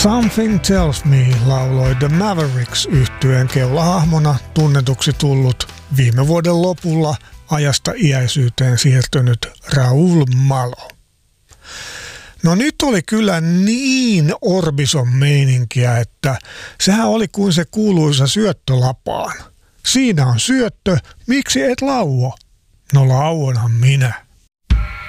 Something Tells Me lauloi The Mavericks -yhtyeen keulahahmona tunnetuksi tullut viime vuoden lopulla ajasta iäisyyteen siirtynyt Raoul Malo. No nyt oli kyllä niin Orbison meininkiä, että sehän oli kuin se kuuluisa syöttölapaan. Siinä on syöttö, miksi et lauo? No lauonhan minä.